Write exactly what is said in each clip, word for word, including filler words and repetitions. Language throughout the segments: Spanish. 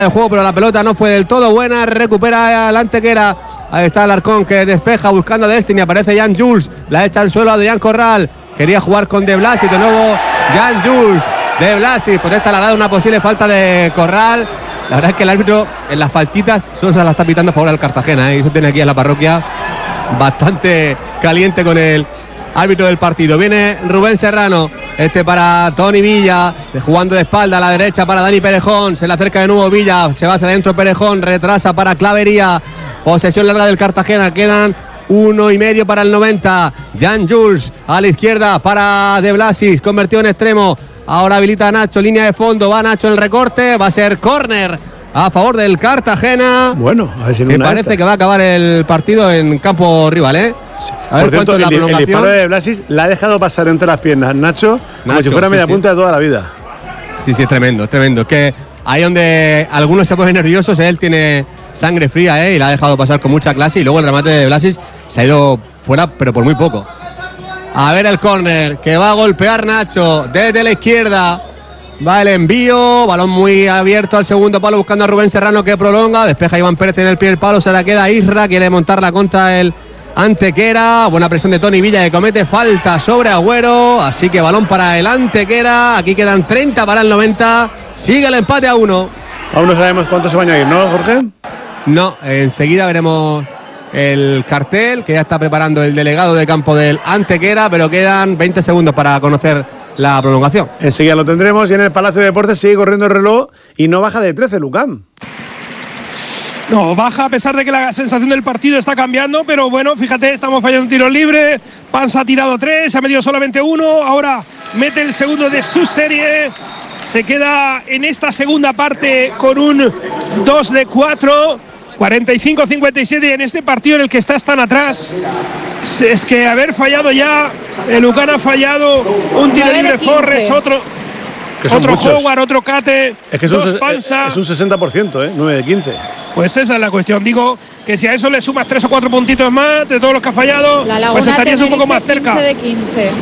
el juego, pero la pelota no fue del todo buena. Recupera el Antequera. Ahí está Alarcón que despeja buscando a Destiny. Aparece Jan Jules. La echa al suelo a Adrián Corral. Quería jugar con De Blasi. De nuevo Jan Jules. De Blasi. Protesta la grada una posible falta de Corral. La verdad es que el árbitro en las faltitas solo se la está pitando a favor del Cartagena, ¿eh? Eso tiene aquí en la parroquia bastante caliente con el árbitro del partido. Viene Rubén Serrano, este para Tony Villa, jugando de espalda a la derecha para Dani Perejón. Se le acerca de nuevo Villa, se va hacia adentro Perejón, retrasa para Clavería. Posesión larga del Cartagena, quedan uno y medio para el noventa. Jan Jules a la izquierda para De Blasis, convertido en extremo. Ahora habilita a Nacho, línea de fondo, va Nacho en el recorte, va a ser córner a favor del Cartagena. Bueno, a ver si no. Que parece esta. que va a acabar el partido en campo rival, ¿eh? A ver, por cierto, el, el disparo de Blasis la ha dejado pasar entre las piernas Nacho, como Nacho, si fuera sí, media sí. punta de toda la vida. Sí, sí, es tremendo, es tremendo. Es que ahí donde algunos se ponen nerviosos, él tiene sangre fría, ¿eh? Y la ha dejado pasar con mucha clase. Y luego el remate de Blasis se ha ido fuera, pero por muy poco. A ver el córner que va a golpear Nacho desde la izquierda. Va el envío, balón muy abierto al segundo palo buscando a Rubén Serrano que prolonga. Despeja Iván Pérez en el primer palo, se la queda Isra, quiere montarla contra el Antequera. Buena presión de Tony Villa que comete falta sobre Agüero. Así que balón para el Antequera. Aquí quedan treinta para el noventa. Sigue el empate a uno. Aún no sabemos cuántos se van a ir, ¿no, Jorge? No, enseguida veremos el cartel que ya está preparando el delegado de campo del Antequera, pero quedan veinte segundos para conocer la prolongación. Enseguida lo tendremos y en el Palacio de Deportes sigue corriendo el reloj y no baja de trece, Lucán. No, baja a pesar de que la sensación del partido está cambiando, pero bueno, fíjate, estamos fallando tiros libres. Panza ha tirado tres, ha metido solamente uno, ahora mete el segundo de su serie. Se queda en esta segunda parte con un dos de cuatro. cuarenta y cinco cincuenta y siete, y en este partido en el que estás tan atrás, es que haber fallado ya, el Lucan ha fallado un tiro libre Forres, otro, otro Howard, otro Cate, es que dos un, Panza. Es un sesenta por ciento, ¿eh? nueve de quince. Pues esa es la cuestión, digo que si a eso le sumas tres o cuatro puntitos más de todos los que ha fallado, pues estarías un poco más cerca. quince de quince.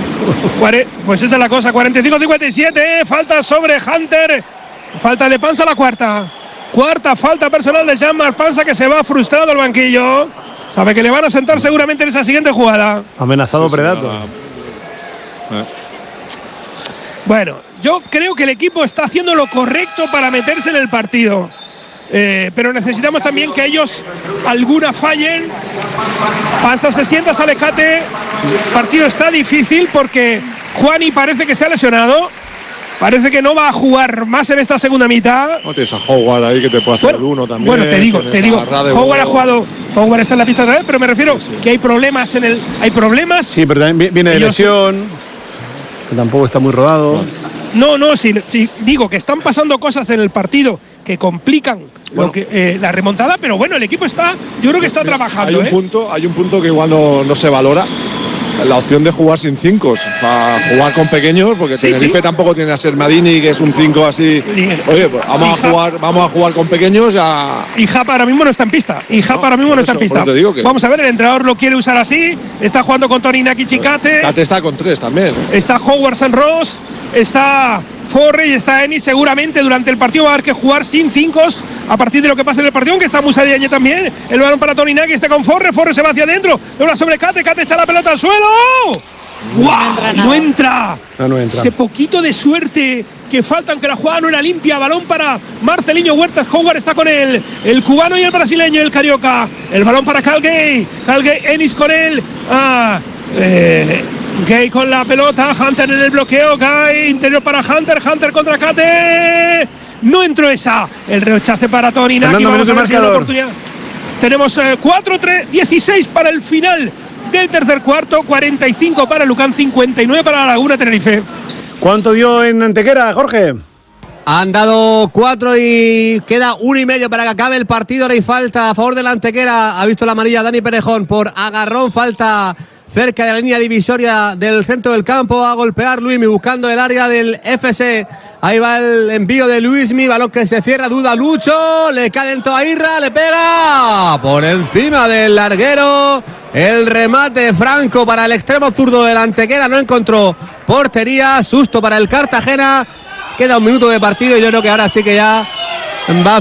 Pues esa es la cosa, cuarenta y cinco cincuenta y siete, falta sobre Hunter, falta de Panza la cuarta. Cuarta falta personal de Jean-Marc Panza, que se va frustrado al banquillo. Sabe que le van a sentar seguramente en esa siguiente jugada. Amenazado sí, Predato. Eh. Bueno, yo creo que el equipo está haciendo lo correcto para meterse en el partido. Eh, pero necesitamos también que ellos alguna fallen. Panza se sienta, sale Cate. El partido está difícil porque Juani parece que se ha lesionado. Parece que no va a jugar más en esta segunda mitad. No tienes a Howard ahí que te puede hacer bueno, el uno también. Bueno, te digo, te digo, Howard ha jugado, Howard está en la pista otra vez, pero me refiero sí, sí. que hay problemas en el, hay problemas. Sí, pero también viene de Ellos, lesión, que tampoco está muy rodado. No, no, sí, sí, digo que están pasando cosas en el partido que complican bueno, lo que, eh, la remontada, pero bueno, el equipo está, yo creo que está mira, trabajando. Hay un ¿eh? punto, hay un punto que igual no, no se valora. La opción de jugar sin cinco, para jugar con pequeños, porque sí, Tenerife sí. tampoco tiene a Sermadini, que es un cinco así. Oye, pues vamos a jugar, vamos a jugar con pequeños. Ya... Y Japa ahora mismo no está en pista. Y Japa no, ahora mismo no está en pista. Que... Vamos a ver, el entrenador lo quiere usar así. Está jugando con Tony Nakichi Cate. Cate está con tres también. Está Howard San Ross. Está Forre y está Eni. Seguramente durante el partido va a haber que jugar sin cinco a partir de lo que pasa en el partido, aunque está Musa Diagne también. El balón para Tony Naki, está con Forre. Forre se va hacia adentro. Dobla sobre Cate. Cate echa la pelota al suelo. ¡Guau! No, no entra. No, no entra. Ese poquito de suerte que falta, aunque la jugada no era limpia. Balón para Marceliño Huertas. Howard está con él. El cubano y el brasileño, el carioca. El balón para Calgay. Calgay, Ennis con él. Ah, eh, Gay con la pelota. Hunter en el bloqueo. Gay, interior para Hunter. Hunter contra Cate. No entró esa. El rechace para Tony Naki. Vamos a ver si hay una oportunidad. Tenemos eh, cuatro tres dieciséis para el final del tercer cuarto, cuarenta y cinco para Lucan, cincuenta y nueve para la Laguna Tenerife. ¿Cuánto dio en Antequera, Jorge? Han dado cuatro y queda uno y medio para que acabe el partido. Ahora hay falta a favor de la Antequera. Ha visto la amarilla Dani Perejón por agarrón. Falta cerca de la línea divisoria del centro del campo. A golpear Luismi buscando el área del F C. Ahí va el envío de Luismi. Balón que se cierra. Duda Lucho. Le cae dentro a Irra. Le pega por encima del larguero. El remate franco para el extremo zurdo del Antequera. No encontró portería. Susto para el Cartagena. Queda un minuto de partido y yo creo que ahora sí que ya va